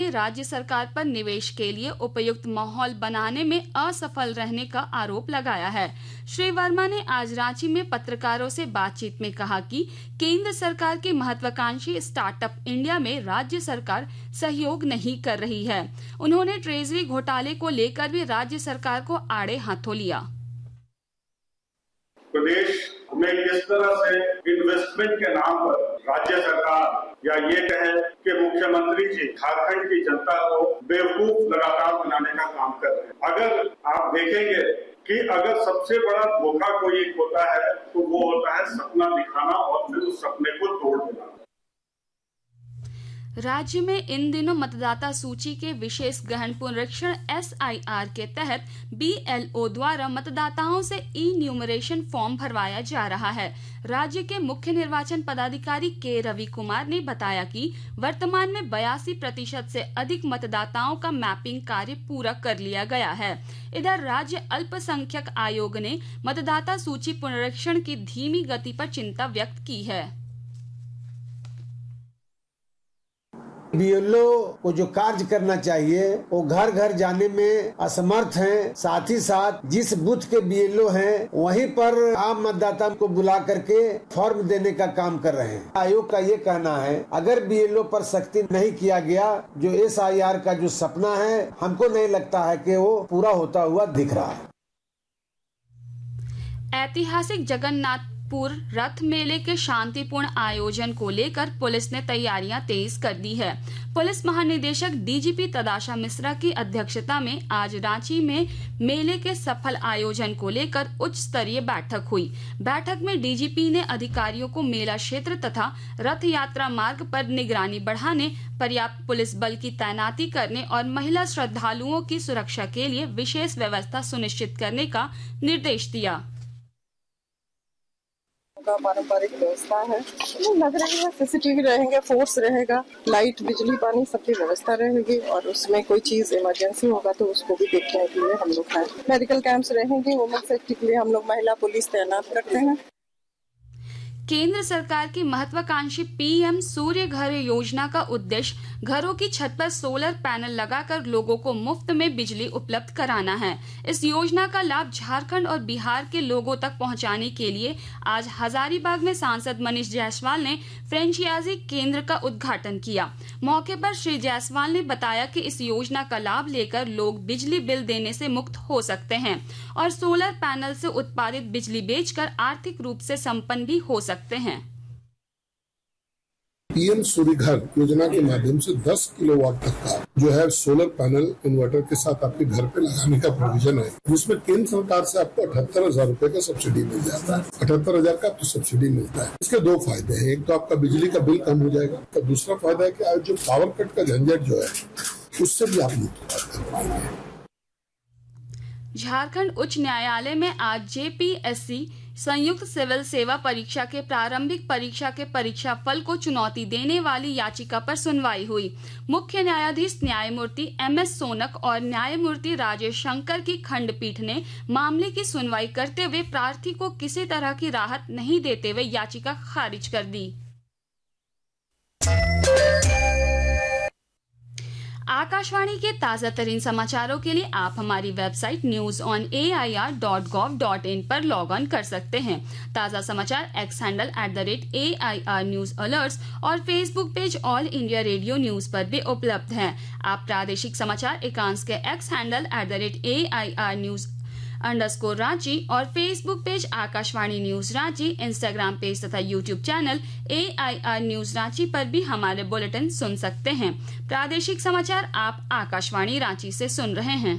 राज्य सरकार पर निवेश के लिए उपयुक्त माहौल बनाने में असफल रहने का आरोप लगाया है। श्री वर्मा ने आज रांची में पत्रकारों से बातचीत में कहा कि केंद्र सरकार की महत्वाकांक्षी स्टार्टअप इंडिया में राज्य सरकार सहयोग नहीं कर रही है। उन्होंने ट्रेजरी घोटाले को लेकर भी राज्य सरकार को आड़े हाथों लिया। प्रदेश में किस तरह से इन्वेस्टमेंट के नाम पर राज्य सरकार या ये कहे कि मुख्यमंत्री जी झारखंड की जनता को बेवकूफ लगातार बनाने का काम कर रहे हैं। अगर आप देखेंगे कि अगर सबसे बड़ा धोखा कोई होता है तो वो होता है सपना दिखाना और फिर उस सपने को तोड़ देना। राज्य में इन दिनों मतदाता सूची के विशेष गहन पुनरीक्षण SIR के तहत BLO द्वारा मतदाताओं से ई-न्यूमरेशन फॉर्म भरवाया जा रहा है। राज्य के मुख्य निर्वाचन पदाधिकारी के रवि कुमार ने बताया कि वर्तमान में 82% से अधिक मतदाताओं का मैपिंग कार्य पूरा कर लिया गया है। इधर राज्य अल्पसंख्यक आयोग ने मतदाता सूची पुनरीक्षण की धीमी गति पर चिंता व्यक्त की है। BLO को जो कार्य करना चाहिए वो घर घर जाने में असमर्थ हैं। साथ ही साथ जिस बूथ के BLO हैं वहीं पर आम मतदाता को बुला करके फॉर्म देने का काम कर रहे हैं। आयोग का ये कहना है अगर BLO पर सख्ती नहीं किया गया, जो SIR का जो सपना है हमको नहीं लगता है कि वो पूरा होता हुआ दिख रहा है। ऐतिहासिक जगन्नाथपुर रथ मेले के शांतिपूर्ण आयोजन को लेकर पुलिस ने तैयारियां तेज कर दी है। पुलिस महानिदेशक DGP तदाशा मिश्रा की अध्यक्षता में आज रांची में मेले के सफल आयोजन को लेकर उच्च स्तरीय बैठक हुई। बैठक में DGP ने अधिकारियों को मेला क्षेत्र तथा रथ यात्रा मार्ग पर निगरानी बढ़ाने, पर्याप्त पुलिस बल की तैनाती करने और महिला श्रद्धालुओं की सुरक्षा के लिए विशेष व्यवस्था सुनिश्चित करने का निर्देश दिया। का पारंपरिक व्यवस्था है, लग रही है CCTV रहेंगे, फोर्स रहेगा, लाइट, बिजली, पानी सबकी व्यवस्था रहेगी और उसमें कोई चीज इमरजेंसी होगा तो उसको भी देखने के लिए हम लोग हैं। मेडिकल कैंप्स रहेंगे, वुमेन सेफ्टी के लिए हम लोग महिला पुलिस तैनात करते हैं। केंद्र सरकार की महत्वाकांक्षी PM सूर्य घर योजना का उद्देश्य घरों की छत पर सोलर पैनल लगाकर लोगों को मुफ्त में बिजली उपलब्ध कराना है। इस योजना का लाभ झारखंड और बिहार के लोगों तक पहुंचाने के लिए आज हजारीबाग में सांसद मनीष जायसवाल ने फ्रेंचाइजी केंद्र का उद्घाटन किया। मौके पर श्री जायसवाल ने बताया कि इस योजना का लाभ लेकर लोग बिजली बिल देने से मुक्त हो सकते हैं और सोलर पैनल से उत्पादित बिजली बेचकर आर्थिक रूप से संपन्न भी हो सकते हैं। PM सूर्य घर योजना के माध्यम से 10 किलोवाट तक का जो है सोलर पैनल इन्वर्टर के साथ आपके घर पे लगाने का प्रोविजन है, जिसमें केंद्र सरकार से आपको 78,000 रूपए का सब्सिडी मिल जाता है। 78,000 का आपको सब्सिडी मिलता है। इसके दो फायदे हैं, एक तो आपका बिजली का बिल कम हो जाएगा, तो दूसरा फायदा है कि आज जो पावर कट का झंझट जो है उससे भी आप मुक्त कर पाएंगे। झारखंड उच्च न्यायालय में आज JPSC संयुक्त सिविल सेवा परीक्षा के प्रारंभिक परीक्षा के परीक्षा फल को चुनौती देने वाली याचिका पर सुनवाई हुई। मुख्य न्यायाधीश न्यायमूर्ति MS सोनक और न्यायमूर्ति राजेश शंकर की खंडपीठ ने मामले की सुनवाई करते हुए प्रार्थी को किसी तरह की राहत नहीं देते हुए याचिका खारिज कर दी। आकाशवाणी के ताजा तरीन समाचारों के लिए आप हमारी वेबसाइट newsonair.gov.in पर लॉग ऑन कर सकते हैं। ताजा समाचार X handle @AIR news alerts और Facebook page all India radio news पर भी उपलब्ध हैं। आप प्रादेशिक समाचार एकांश के X handle @AIR news _Ranchi और Facebook page Akashvani news Ranchi, Instagram page तथा YouTube channel AIR news Ranchi पर भी हमारे बुलेटिन सुन सकते हैं। प्रादेशिक समाचार आप आकाशवाणी रांची से सुन रहे हैं।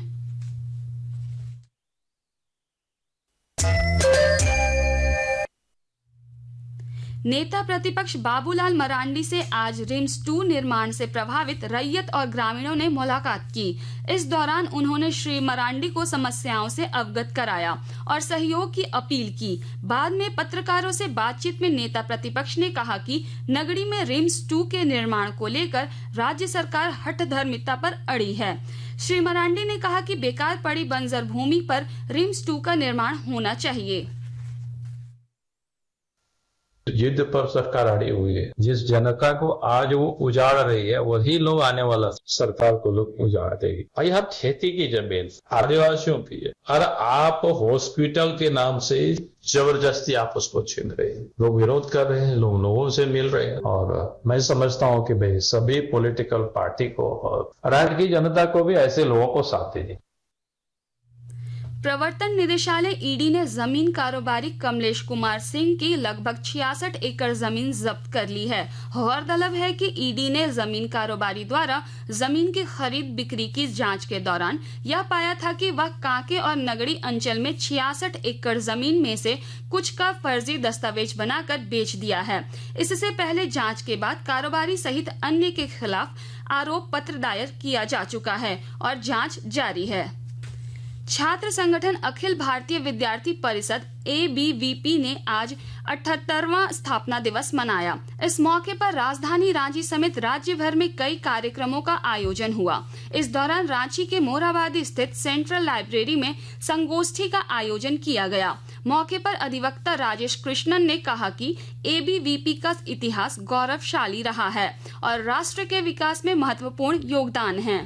नेता प्रतिपक्ष बाबूलाल मरांडी से आज रिम्स 2 निर्माण से प्रभावित रैयत और ग्रामीणों ने मुलाकात की। इस दौरान उन्होंने श्री मरांडी को समस्याओं से अवगत कराया और सहयोग की अपील की। बाद में पत्रकारों से बातचीत में नेता प्रतिपक्ष ने कहा कि नगरी में रिम्स 2 के निर्माण को लेकर राज्य सरकार हठधर्मिता पर अड़ी है। श्री मरांडी ने कहा कि बेकार पड़ी बंजर भूमि पर रिम्स 2 का निर्माण होना चाहिए। युद्ध पर सरकार अड़ी हुई है। जिस जनता को आज वो उजाड़ रही है वही लोग आने वाला सरकार को लोग उजाड़ देगी। और यहाँ खेती की जमीन आदिवासियों की है और आप हॉस्पिटल के नाम से जबरदस्ती आप उसको छीन रहे हैं। लोग विरोध कर रहे हैं, लोगों से मिल रहे हैं। और मैं समझता हूँ कि भाई सभी पॉलिटिकल पार्टी को और राज्य की जनता को भी ऐसे लोगों को साथ देनी। प्रवर्तन निदेशालय ईडी ने जमीन कारोबारी कमलेश कुमार सिंह की लगभग 66 एकड़ जमीन जब्त कर ली है। गौरतलब है कि ईडी ने जमीन कारोबारी द्वारा जमीन की खरीद बिक्री की जांच के दौरान यह पाया था कि वह कांके और नगड़ी अंचल में 66 एकड़ जमीन में से कुछ का फर्जी दस्तावेज बनाकर बेच दिया है। इससे पहले जांच के बाद कारोबारी सहित अन्य के खिलाफ आरोप पत्र दायर किया जा चुका है और जांच जारी है। छात्र संगठन अखिल भारतीय विद्यार्थी परिषद ABVP ने आज 78वां स्थापना दिवस मनाया। इस मौके पर राजधानी रांची समेत राज्य भर में कई कार्यक्रमों का आयोजन हुआ। इस दौरान रांची के मोरहाबादी स्थित सेंट्रल लाइब्रेरी में संगोष्ठी का आयोजन किया गया। मौके पर अधिवक्ता राजेश कृष्णन ने कहा कि ABVP का इतिहास गौरवशाली रहा है और राष्ट्र के विकास में महत्वपूर्ण योगदान है।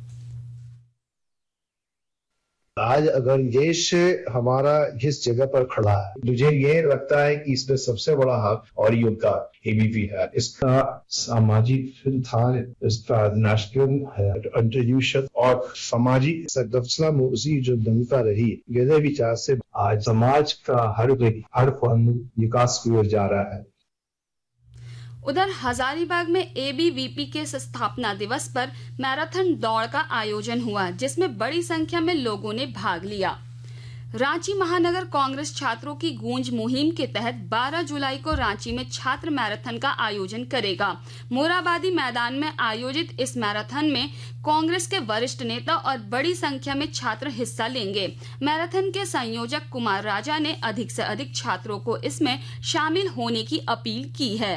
आज अगर देश हमारा इस जगह पर खड़ा है, मुझे ये लगता है कि इसमें सबसे बड़ा हक और योगदान ABVP है। इसका सामाजिक सिद्धांत, इसका नेशनल इंस्टीट्यूशन और सामाजिक संरचना में उसी जो दंगता रही, ये विचार से आज समाज का हर फन विकास की ओर जा रहा है। उधर हजारीबाग में ABVP के स्थापना दिवस पर मैराथन दौड़ का आयोजन हुआ, जिसमें बड़ी संख्या में लोगों ने भाग लिया। रांची महानगर कांग्रेस छात्रों की गूंज मुहिम के तहत 12 जुलाई को रांची में छात्र मैराथन का आयोजन करेगा। मोरहाबादी मैदान में आयोजित इस मैराथन में कांग्रेस के वरिष्ठ नेता और बड़ी संख्या में छात्र हिस्सा लेंगे। मैराथन के संयोजक कुमार राजा ने अधिक से अधिक छात्रों को इसमें शामिल होने की अपील की है।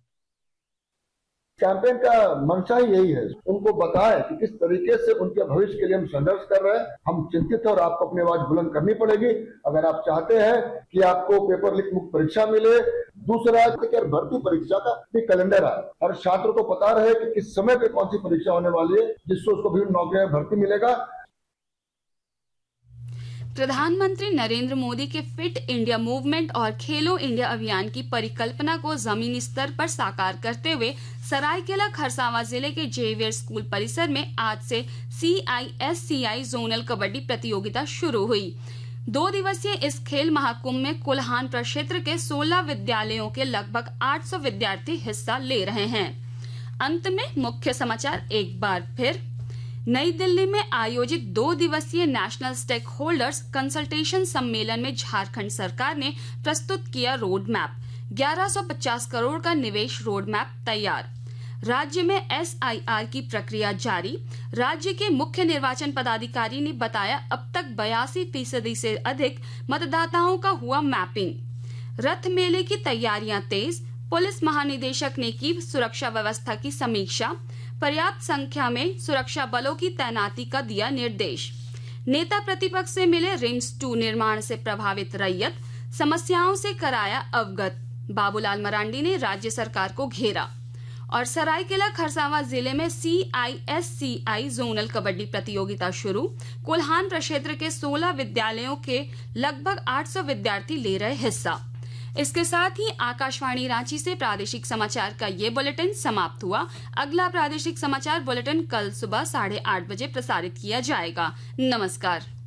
कैंपेन का मंशा ही यही है, उनको बताएं कि किस तरीके से उनके भविष्य के लिए हम संघर्ष कर रहे हैं। हम चिंतित हैं और आपको अपनी आवाज बुलंद करनी पड़ेगी अगर आप चाहते हैं कि आपको पेपर लीक मुक्त परीक्षा मिले। दूसरा, भर्ती परीक्षा का भी कैलेंडर आए, हर छात्र को पता रहे कि किस समय पे कौन सी परीक्षा होने वाली है, जिससे उसको भी नौकरी में भर्ती मिलेगा। प्रधानमंत्री नरेंद्र मोदी के फिट इंडिया मूवमेंट और खेलो इंडिया अभियान की परिकल्पना को जमीनी स्तर पर साकार करते हुए सरायकेला खरसावां जिले के जेवियर स्कूल परिसर में आज से CISCI जोनल कबड्डी प्रतियोगिता शुरू हुई। 2 दिवसीय इस खेल महाकुंभ में कुल्हान प्रक्षेत्र के 16 विद्यालयों के लगभग 800 विद्यार्थी हिस्सा ले रहे हैं। अंत में मुख्य समाचार एक बार फिर। नई दिल्ली में आयोजित 2 दिवसीय नेशनल स्टेक होल्डर्स कंसल्टेशन सम्मेलन में झारखंड सरकार ने प्रस्तुत किया रोड मैप। 1150 करोड़ का निवेश रोड मैप तैयार। राज्य में SIR की प्रक्रिया जारी। राज्य के मुख्य निर्वाचन पदाधिकारी ने बताया अब तक 82% से अधिक मतदाताओं का हुआ मैपिंग। रथ मेले की तैयारियां तेज। पुलिस महानिदेशक ने की सुरक्षा व्यवस्था की समीक्षा। पर्याप्त संख्या में सुरक्षा बलों की तैनाती का दिया निर्देश। नेता प्रतिपक्ष से मिले रिम्स 2 निर्माण से प्रभावित रैयत, समस्याओं से कराया अवगत। बाबूलाल मरांडी ने राज्य सरकार को घेरा। और सरायकेला खरसावां जिले में CISCI जोनल कबड्डी प्रतियोगिता शुरू। कुल्हान प्रक्षेत्र के 16 विद्यालयों के लगभग 800 विद्यार्थी ले रहे हिस्सा। इसके साथ ही आकाशवाणी रांची से प्रादेशिक समाचार का ये बुलेटिन समाप्त हुआ। अगला प्रादेशिक समाचार बुलेटिन कल सुबह 8:30 बजे प्रसारित किया जाएगा। नमस्कार।